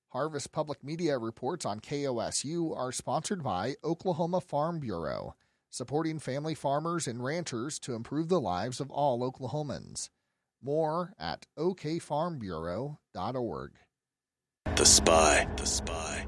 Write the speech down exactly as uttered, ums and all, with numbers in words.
Harvest Public Media reports on K O S U are sponsored by Oklahoma Farm Bureau, supporting family farmers and ranchers to improve the lives of all Oklahomans. More at o k farm bureau dot org. The Spy. The Spy.